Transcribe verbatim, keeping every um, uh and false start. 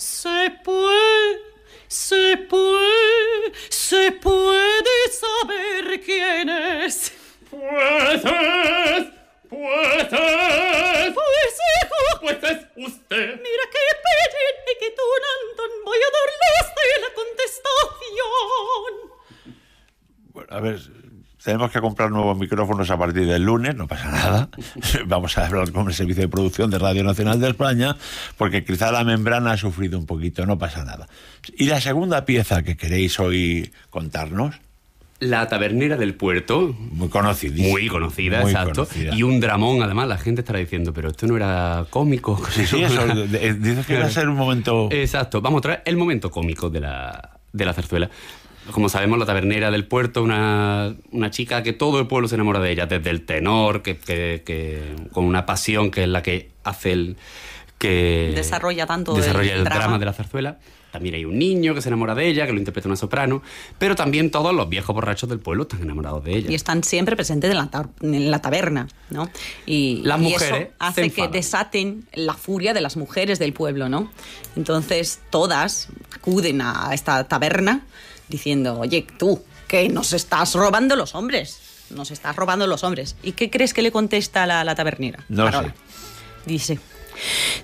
Se puede, se puede, se puede saber quién es. Pues es, pues es, Pues hijo, pues es usted. mira que piden y que Anton, voy a darles de la contestación. Bueno, a ver, tenemos que comprar nuevos micrófonos a partir del lunes, no pasa nada. Vamos a hablar con el Servicio de Producción de Radio Nacional de España, porque quizá la membrana ha sufrido un poquito, no pasa nada. ¿Y la segunda pieza que queréis hoy contarnos? La tabernera del puerto. Muy conocida. Muy conocida, Muy exacto. conocida. Y un dramón, además, la gente estará diciendo, pero esto no era cómico. Sí, sí, eso, de- dices que va a ser un momento... Exacto, vamos a traer el momento cómico de la, de la zarzuela. Como sabemos, la tabernera del puerto, una, una chica que todo el pueblo se enamora de ella, desde el tenor, que, que, que con una pasión que es la que hace el... que Desarrolla tanto desarrolla el el drama. drama de la zarzuela. También hay un niño que se enamora de ella, que lo interpreta una soprano, pero también todos los viejos borrachos del pueblo están enamorados de ella. Y están siempre presentes en la, ta- en la taberna, ¿no? Y, Las y mujeres eso se hace que enfadan. desaten la furia de las mujeres del pueblo, ¿no? Entonces todas acuden a esta taberna diciendo, oye, tú, que nos estás robando los hombres, nos estás robando los hombres. ¿Y qué crees que le contesta la, la tabernera? No Carola? sé. Dice...